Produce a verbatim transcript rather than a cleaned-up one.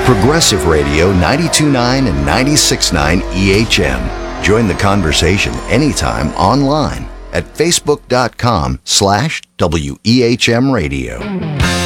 Progressive Radio ninety-two point nine and ninety-six point nine E H M. Join the conversation anytime online at facebook.com slash WEHM Radio.